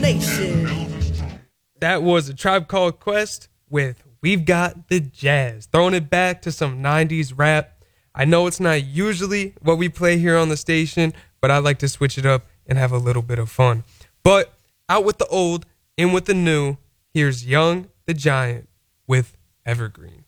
Nation. That was A Tribe Called Quest with We've Got the Jazz. Throwing it back to some 90s rap. I know it's not usually what we play here on the station, but I like to switch it up and have a little bit of fun. But out with the old, in with the new, here's Young the Giant with Evergreen.